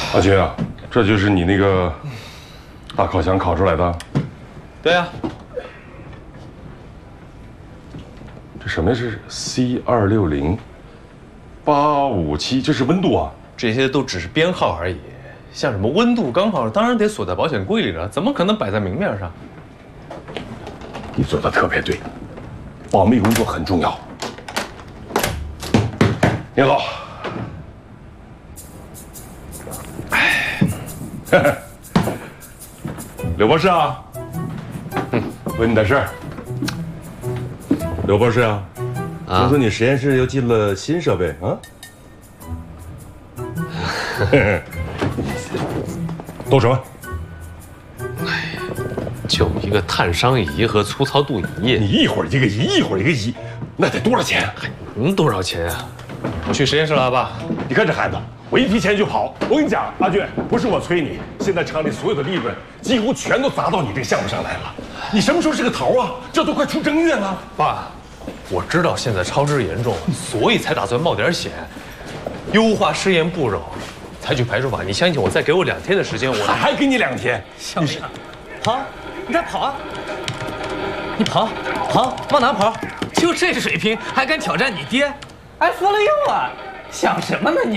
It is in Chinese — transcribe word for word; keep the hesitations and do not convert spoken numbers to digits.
阿军啊，这就是你那个大烤箱烤出来的？ 对呀、啊。 这什么是 C 二六零八五七？这是温度啊？ 这些都只是编号而已。像什么温度、钢炮，当然得锁在保险柜里了，怎么可能摆在明面上？ 你做的特别对，保密工作很重要。你好。 刘博士啊，嗯，问你点事儿。刘博士啊，听说你实验室又进了新设备啊？都什么？ 哎，就一个碳商仪和粗糙度仪。 你一会儿一个仪，一会儿一个仪，那得多少钱？ 还能多少钱啊？我去实验室了，爸。 你看这孩子。 我一提钱就跑，我跟你讲，阿俊，不是我催你，现在厂里所有的利润几乎全都砸到你这个项目上来了。你什么时候是个头啊？这都快出正月了。 爸，我知道现在超支严重，所以才打算冒点险，优化试验步骤，采取排除法。你相信我，再给我两天的时间，我还给你两天。 小明，跑，你再跑啊！你跑，跑，往哪跑？就这水平还敢挑战你爹？还服了又啊？想什么呢你？